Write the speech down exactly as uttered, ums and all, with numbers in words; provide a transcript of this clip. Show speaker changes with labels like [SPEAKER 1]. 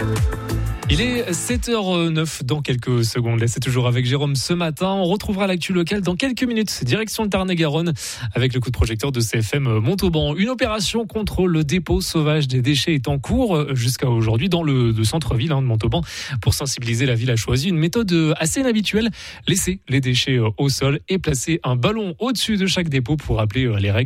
[SPEAKER 1] Il est sept heures neuf dans quelques secondes. Là, c'est toujours avec Jérôme ce matin. On retrouvera l'actu locale dans quelques minutes. Direction le Tarn-et-Garonne avec le coup de projecteur de C F M Montauban. Une opération contre le dépôt sauvage des déchets est en cours jusqu'à aujourd'hui dans le, le centre-ville hein, de Montauban. Pour sensibiliser, la ville a choisi une méthode assez inhabituelle. Laisser les déchets au sol et placer un ballon au-dessus de chaque dépôt pour rappeler les règles.